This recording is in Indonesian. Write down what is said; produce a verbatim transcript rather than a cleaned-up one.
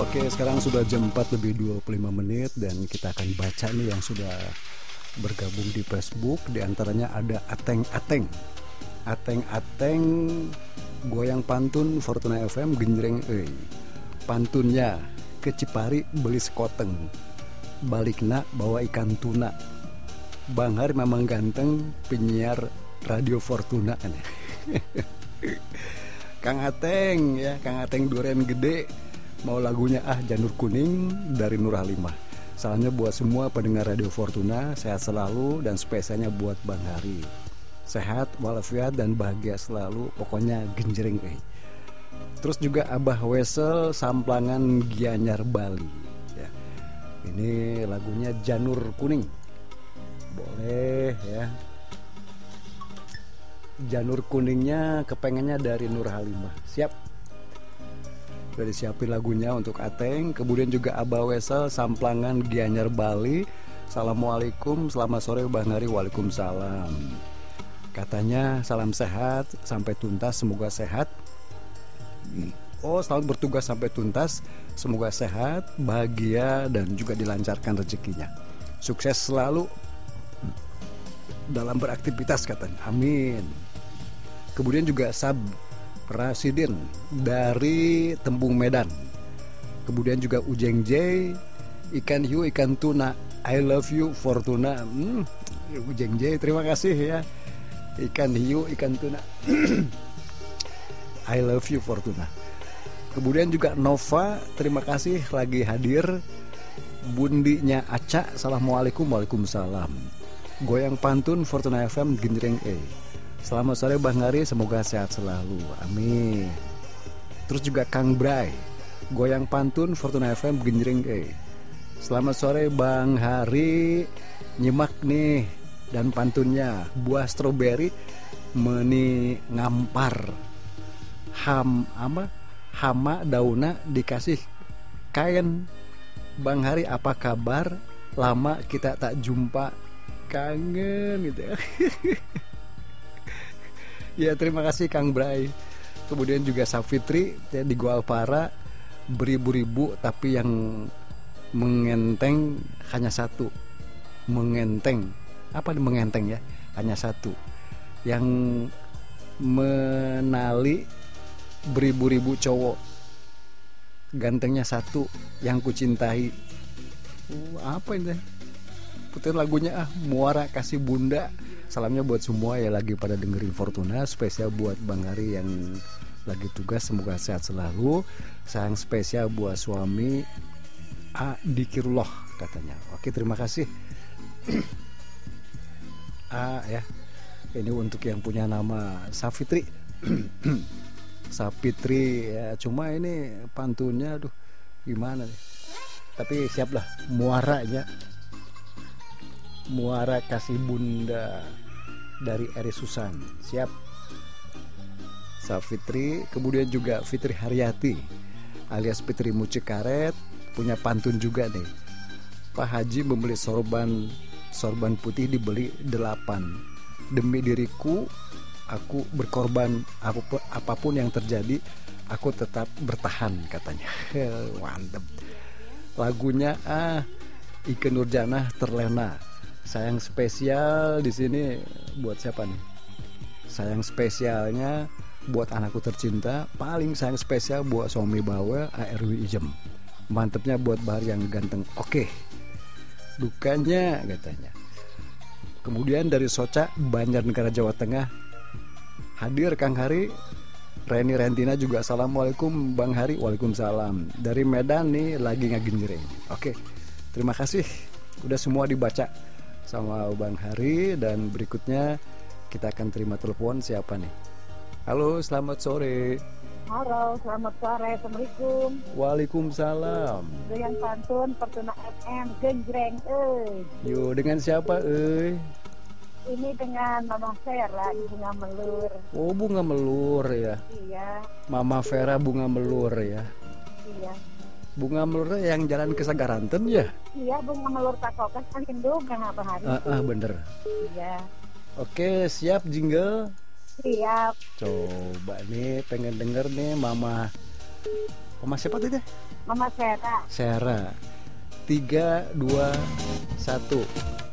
Oke, sekarang sudah jam empat lebih dua puluh lima menit dan kita akan baca nih yang sudah bergabung di Facebook. Di antaranya ada Ateng-Ateng. Ateng-Ateng goyang pantun Fortuna F M genjreng euy. Pantunnya ke Cipari beli sekoteng. Balikna bawa ikan tuna. Bang Har memang ganteng penyiar Radio Fortuna. Kang Ateng ya, Kang Ateng duren gede. Mau lagunya ah Janur Kuning dari Nur Halimah. Salamnya buat semua pendengar Radio Fortuna, sehat selalu dan spesialnya buat Bang Hari. Sehat, walafiat dan bahagia selalu, pokoknya genjreng eh. Terus juga Abah Wesel Samplangan Gianyar Bali ya. Ini lagunya Janur Kuning. Boleh ya. Janur Kuningnya kepengennya dari Nur Halimah. Siap. Udah disiapin lagunya untuk Ateng. Kemudian juga Abah Wesel Samplangan Gianyar Bali. Assalamualaikum, selamat sore Bang Hari. Waalaikumsalam. Katanya salam sehat sampai tuntas, semoga sehat. Oh, selamat bertugas sampai tuntas, semoga sehat, bahagia dan juga dilancarkan rezekinya. Sukses selalu dalam beraktivitas katanya. Amin. Kemudian juga Sab Prasidin dari Tembung Medan. Kemudian juga Ujeng J, ikan hiu ikan tuna, I love you Fortuna. hmm, Ujeng J terima kasih ya. Ikan hiu ikan tuna I love you Fortuna. Kemudian juga Nova terima kasih lagi hadir. Bundinya Aca, assalamualaikum. Waalaikumsalam. Goyang pantun Fortuna F M genjreng E. Selamat sore Bang Hari, semoga sehat selalu. Amin. Terus juga Kang Bray, goyang pantun Fortuna F M genjreng E. Selamat sore Bang Hari, nyimak nih dan pantunnya buah stroberi meni ngampar ham apa hama dauna dikasih kain. Bang Hari apa kabar? Lama kita tak jumpa, kangen gitu ya. Ya terima kasih Kang Bray. Kemudian juga Safitri ya, di Goalpara beribu-ribu tapi yang mengenteng hanya satu. Mengenteng apa mengenteng ya? Hanya satu. Yang menali beribu-ribu cowok, gantengnya satu yang kucintai. uh, Apa ini? Putar lagunya ah Muara Kasih Bunda. Salamnya buat semua ya lagi pada dengerin Fortuna. Spesial buat Bang Hari yang lagi tugas, semoga sehat selalu. Sayang spesial buat suami A Dikirullah katanya. Oke terima kasih A ya. Ini untuk yang punya nama Safitri. Safitri ya, cuma ini pantunnya aduh gimana nih. Tapi siaplah muaranya. Muara Kasih Bunda dari Eri Susan. Siap Safitri. Kemudian juga Fitri Haryati alias Fitri Mucikaret punya pantun juga nih. Pak Haji membeli sorban sorban putih dibeli delapan. Demi diriku aku berkorban, apapun, apapun yang terjadi aku tetap bertahan katanya. Mantep. Lagunya ah Ike Nurjanah Terlena. Sayang spesial di sini buat siapa nih? Sayang spesialnya buat anakku tercinta. Paling sayang spesial buat suami bawa A R W Ijem. Mantepnya buat Bahar yang ganteng. Oke. Dukanya katanya. Kemudian dari Soca Banjarnegara Jawa Tengah hadir Kang Hari. Reni Rentina juga assalamualaikum Bang Hari. Waalaikumsalam. Dari Medan nih lagi ngagenjreng. Oke. Terima kasih. Udah semua dibaca sama Bang Hari. Dan berikutnya kita akan terima telepon. Siapa nih? Halo selamat sore. Halo selamat sore. Assalamualaikum. Waalaikumsalam. Dengan pantun Fortuna F M genjreng euy. Yo dengan siapa euy? Ini dengan Mama Vera di Bunga Melur. Oh Bunga Melur ya. Iya. Mama Vera Bunga Melur ya. Iya. Bunga Melur yang jalan ke Sagaranten ya? Iya Bunga Melur Takokan kan Indung Kang apa hari? Ah, ah bener. Iya. Oke siap jingle. Siap. Coba nih pengen denger nih Mama Oma siapa tuh teh? Mama Sera. Sera. Tiga, dua, satu.